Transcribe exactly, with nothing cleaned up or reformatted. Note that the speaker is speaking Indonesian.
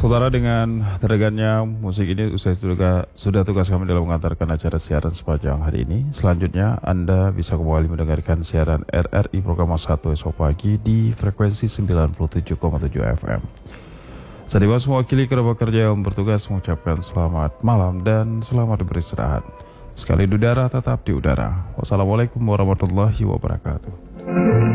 Saudara, dengan terdengarnya musik ini usai sudah, sudah tugas kami dalam mengantarkan acara siaran sepanjang hari ini. Selanjutnya Anda bisa kembali mendengarkan siaran R R I program satu esok pagi di frekuensi sembilan puluh tujuh koma tujuh F M. Saya Dimas mewakili kerabat kerja yang bertugas mengucapkan selamat malam dan selamat beristirahat. Sekali di udara tetap di udara. Wassalamualaikum warahmatullahi wabarakatuh.